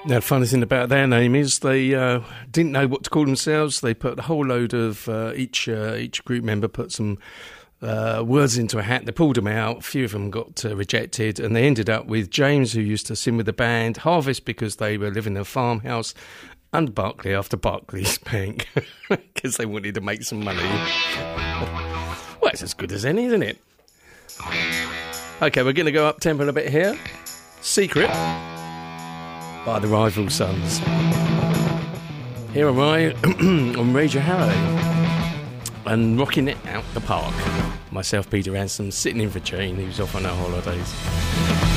Now, the funny thing about their name is they didn't know what to call themselves. They put a whole load of each group member put some words into a hat. They pulled them out. A few of them got rejected, and they ended up with James, who used to sing with the band, Harvest because they were living in a farmhouse, and Barclay after Barclays Bank because they wanted to make some money. Well, it's as good as any, isn't it? Okay, we're going to go up tempo a bit here. Secret by the Rival Sons. Here am I on Radio Harrow and rocking it out the park. Myself, Peter Ransom, sitting in for Jane, who's off on her holidays.